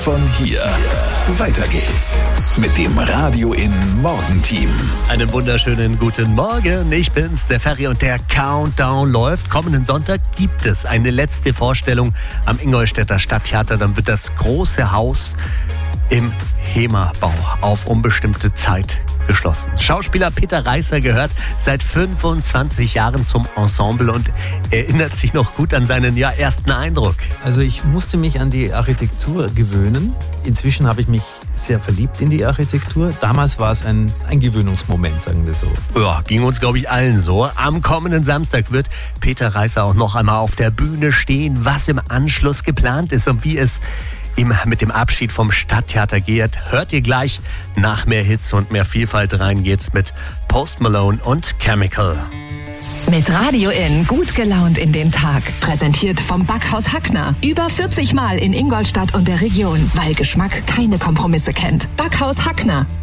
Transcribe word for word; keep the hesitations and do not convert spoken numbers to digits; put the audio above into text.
Von hier. Weiter geht's mit dem Radio in Morgenteam. Einen wunderschönen guten Morgen. Ich bin's, der Ferry, und der Countdown läuft. Kommenden Sonntag gibt es eine letzte Vorstellung am Ingolstädter Stadttheater. Dann wird das große Haus im HEMA-Bau auf unbestimmte Zeit geschlossen. Schauspieler Peter Reißer gehört seit fünfundzwanzig Jahren zum Ensemble und erinnert sich noch gut an seinen ja, ersten Eindruck. Also ich musste mich an die Architektur gewöhnen. Inzwischen habe ich mich sehr verliebt in die Architektur. Damals war es ein, ein Gewöhnungsmoment, sagen wir so. Ja, ging uns, glaube ich, allen so. Am kommenden Samstag wird Peter Reißer auch noch einmal auf der Bühne stehen, was im Anschluss geplant ist und wie es ihm mit dem Abschied vom Stadttheater geht, hört ihr gleich. Nach mehr Hits und mehr Vielfalt rein geht's mit Post Malone und Chemical. Mit Radio In gut gelaunt in den Tag. Präsentiert vom Backhaus Hackner. Über vierzig Mal in Ingolstadt und der Region, weil Geschmack keine Kompromisse kennt. Backhaus Hackner.